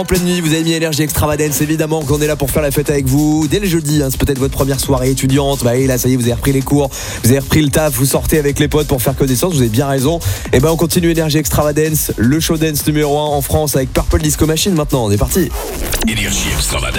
En pleine nuit, vous avez mis Énergie Extravagance, évidemment qu'on est là pour faire la fête avec vous. Dès le jeudi, c'est peut-être votre première soirée étudiante. Et là, ça y est, vous avez repris les cours, vous avez repris le taf, vous sortez avec les potes pour faire connaissance, vous avez bien raison. On continue Énergie Extravagance, le show dance numéro 1 en France avec Purple Disco Machine maintenant. On est parti. Énergie Extravagance.